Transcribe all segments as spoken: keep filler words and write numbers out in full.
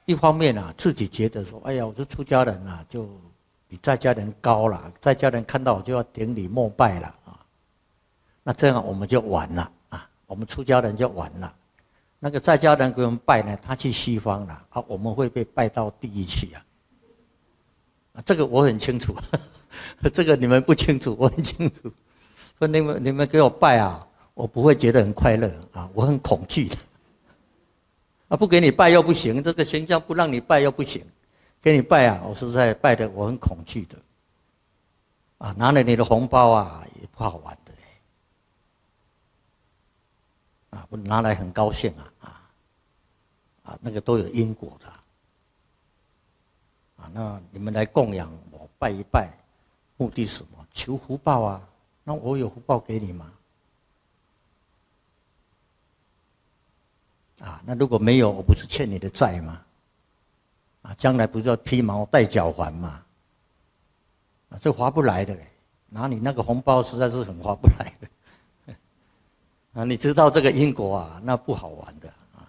一方面啊，自己觉得说，哎呀，我是出家人啊，就比在家人高了，在家人看到我就要顶礼膜拜了啊。那这样我们就完了啊，我们出家人就完了。那个在家人给我们拜呢，他去西方了啊，我们会被拜到地狱去啊。啊，这个我很清楚，呵呵这个你们不清楚，我很清楚。说你们你们给我拜啊，我不会觉得很快乐啊，我很恐惧的。啊，不给你拜又不行，这个形象不让你拜又不行，给你拜啊，我实在拜的我很恐惧的。啊，拿了你的红包啊，也不好玩的。啊，我拿来很高兴啊啊啊，那个都有因果的。啊，那你们来供养我拜一拜，目的是什么？求福报啊。那我有福报给你吗？啊，那如果没有，我不是欠你的债吗？啊，将来不是要披毛戴角还吗？啊，这划不来的嘞，拿你那个红包实在是很划不来的。啊，你知道这个因果啊，那不好玩的啊。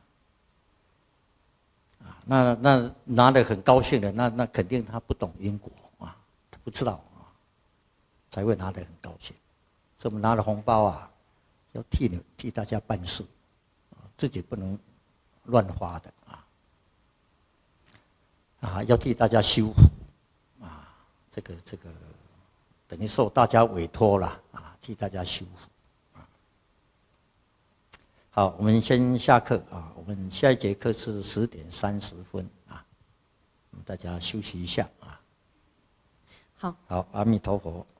啊，那那拿得很高兴的，那那肯定他不懂因果啊，他不知道啊，才会拿得很高兴。所以我们拿了红包啊，要替你替大家办事，啊，自己不能乱花的啊。啊，要替大家修福啊，这个这个等于受大家委托了啊，替大家修福啊。好，我们先下课啊，我们下一节课是十点三十分啊，大家休息一下啊。 好， 好，阿弥陀佛。